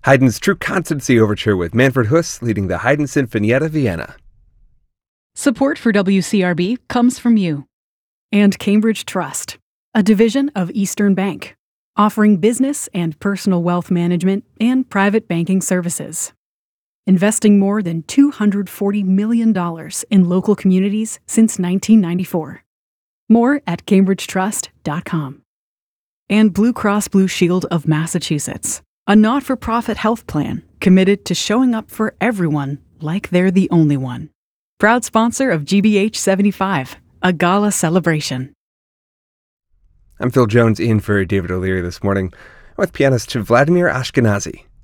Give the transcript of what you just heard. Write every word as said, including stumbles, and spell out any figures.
Haydn's True Constancy Overture with Manfred Huss leading the Haydn Sinfonietta Vienna. Support for W C R B comes from you. And Cambridge Trust, a division of Eastern Bank, offering business and personal wealth management and private banking services. Investing more than two hundred forty million dollars in local communities since nineteen ninety-four. More at cambridge trust dot com. And Blue Cross Blue Shield of Massachusetts, a not-for-profit health plan committed to showing up for everyone like they're the only one. Proud sponsor of G B H seventy-five, a gala celebration. I'm Phil Jones in for David O'Leary this morning with pianist Vladimir Ashkenazy.